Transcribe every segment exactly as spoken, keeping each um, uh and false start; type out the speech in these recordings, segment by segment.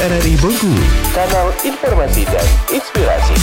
R R I Bengkulu, kanal informasi dan inspirasi.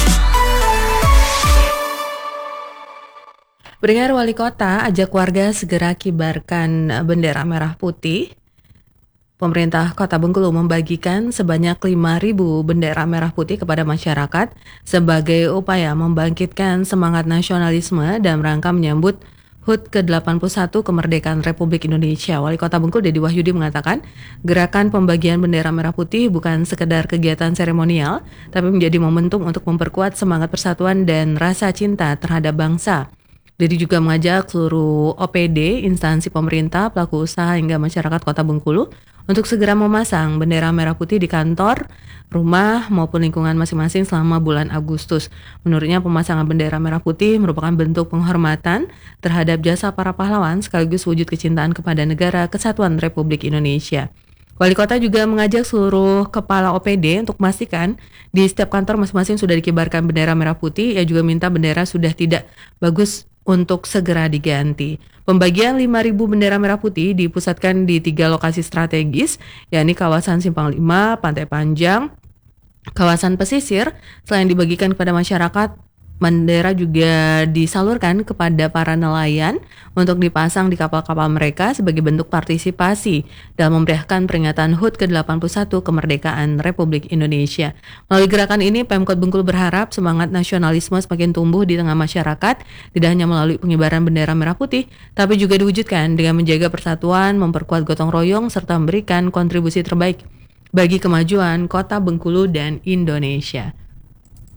Pendengar, Wali Kota ajak warga segera kibarkan bendera merah putih. Pemerintah Kota Bengkulu membagikan sebanyak lima ribu bendera merah putih kepada masyarakat sebagai upaya membangkitkan semangat nasionalisme dalam rangka menyambut H U T ke delapan puluh satu kemerdekaan Republik Indonesia. Wali Kota Bengkulu Dedi Wahyudi mengatakan, gerakan pembagian bendera merah putih bukan sekedar kegiatan seremonial, tapi menjadi momentum untuk memperkuat semangat persatuan dan rasa cinta terhadap bangsa. Dedi juga mengajak seluruh O P D, instansi pemerintah, pelaku usaha hingga masyarakat Kota Bengkulu untuk segera memasang bendera merah putih di kantor, rumah maupun lingkungan masing-masing selama bulan Agustus. Menurutnya, pemasangan bendera merah putih merupakan bentuk penghormatan terhadap jasa para pahlawan sekaligus wujud kecintaan kepada negara kesatuan Republik Indonesia. Wali Kota juga mengajak seluruh kepala O P D untuk memastikan di setiap kantor masing-masing sudah dikibarkan bendera merah putih. Ia juga minta bendera sudah tidak bagus untuk segera diganti. Pembagian lima ribu bendera merah putih dipusatkan di tiga lokasi strategis, yakni kawasan Simpang lima, Pantai Panjang, kawasan pesisir. Selain dibagikan kepada masyarakat, bendera juga disalurkan kepada para nelayan untuk dipasang di kapal-kapal mereka sebagai bentuk partisipasi dalam memeriahkan peringatan H U T ke delapan puluh satu kemerdekaan Republik Indonesia. Melalui gerakan ini, Pemkot Bengkulu berharap semangat nasionalisme semakin tumbuh di tengah masyarakat, tidak hanya melalui pengibaran bendera merah putih, tapi juga diwujudkan dengan menjaga persatuan, memperkuat gotong royong, serta memberikan kontribusi terbaik bagi kemajuan Kota Bengkulu dan Indonesia.